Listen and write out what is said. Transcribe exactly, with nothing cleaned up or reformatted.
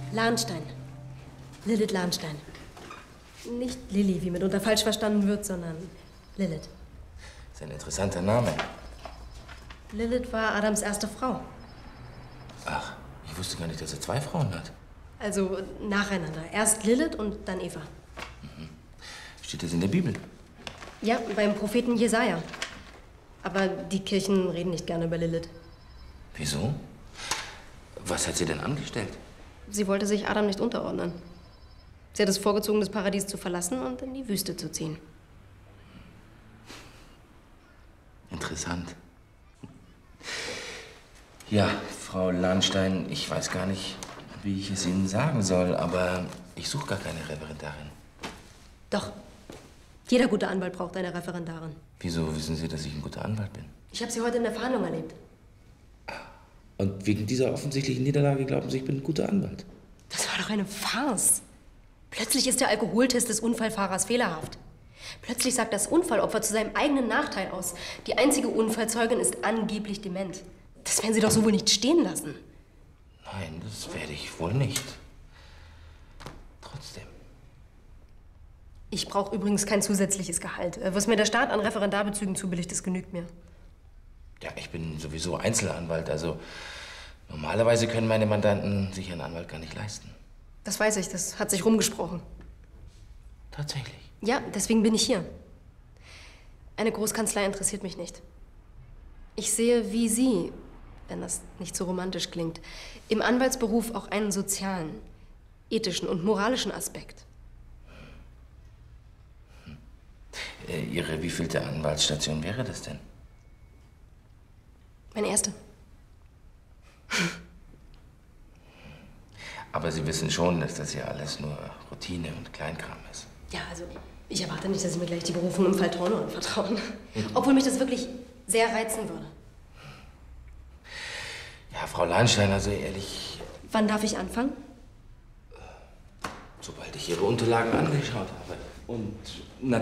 Lahnstein. Lilith Lahnstein. Nicht Lilly, wie mitunter falsch verstanden wird, sondern Lilith. Das ist ein interessanter Name. Lilith war Adams erste Frau. Ach, ich wusste gar nicht, dass er zwei Frauen hat. Also nacheinander. Erst Lilith und dann Eva. Mhm. Steht das in der Bibel? Ja, beim Propheten Jesaja. Aber die Kirchen reden nicht gerne über Lilith. Wieso? Was hat sie denn angestellt? Sie wollte sich Adam nicht unterordnen. Sie hat es vorgezogen, das Paradies zu verlassen und in die Wüste zu ziehen. Interessant. Ja, Frau Lahnstein, ich weiß gar nicht, wie ich es Ihnen sagen soll, aber ich suche gar keine Referendarin. Doch. Jeder gute Anwalt braucht eine Referendarin. Wieso wissen Sie, dass ich ein guter Anwalt bin? Ich habe sie heute in der Verhandlung erlebt. Und wegen dieser offensichtlichen Niederlage glauben Sie, ich bin ein guter Anwalt? Das war doch eine Farce. Plötzlich ist der Alkoholtest des Unfallfahrers fehlerhaft. Plötzlich sagt das Unfallopfer zu seinem eigenen Nachteil aus. Die einzige Unfallzeugin ist angeblich dement. Das werden Sie doch so wohl nicht stehen lassen. Nein, das werde ich wohl nicht. Trotzdem. Ich brauche übrigens kein zusätzliches Gehalt. Was mir der Staat an Referendarbezügen zubilligt, das genügt mir. Ja, ich bin sowieso Einzelanwalt, also normalerweise können meine Mandanten sich einen Anwalt gar nicht leisten. Das weiß ich, das hat sich rumgesprochen. Tatsächlich? Ja, deswegen bin ich hier. Eine Großkanzlei interessiert mich nicht. Ich sehe, wie Sie, wenn das nicht so romantisch klingt, im Anwaltsberuf auch einen sozialen, ethischen und moralischen Aspekt. Hm. Äh, Ihre wievielte Anwaltsstation wäre das denn? Meine erste. Aber Sie wissen schon, dass das ja alles nur Routine und Kleinkram ist. Ja, also ich erwarte nicht, dass Sie mir gleich die Berufung im Fall Torno anvertrauen. Mhm. Obwohl mich das wirklich sehr reizen würde. Ja, Frau Lahnstein, also ehrlich... Wann darf ich anfangen? Sobald ich Ihre Unterlagen angeschaut habe. Und